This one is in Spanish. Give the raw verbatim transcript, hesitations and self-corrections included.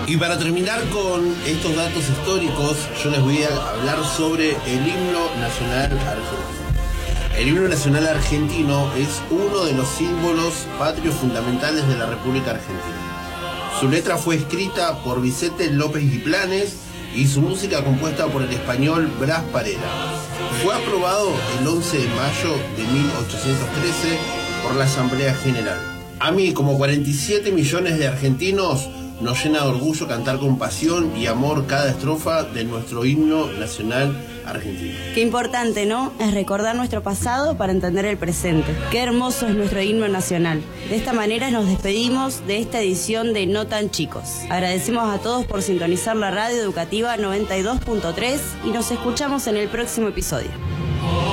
Y para terminar con estos datos históricos, yo les voy a hablar sobre el himno nacional argentino. El himno nacional argentino es uno de los símbolos patrios fundamentales de la República Argentina. Su letra fue escrita por Vicente López y Planes y su música compuesta por el español Blas Parera. Fue aprobado el once de mayo de mil ochocientos trece por la Asamblea General. A mí, como cuarenta y siete millones de argentinos, nos llena de orgullo cantar con pasión y amor cada estrofa de nuestro himno nacional argentino. Qué importante, ¿no? Es recordar nuestro pasado para entender el presente. Qué hermoso es nuestro himno nacional. De esta manera nos despedimos de esta edición de No Tan Chicos. Agradecemos a todos por sintonizar la radio educativa noventa y dos punto tres y nos escuchamos en el próximo episodio.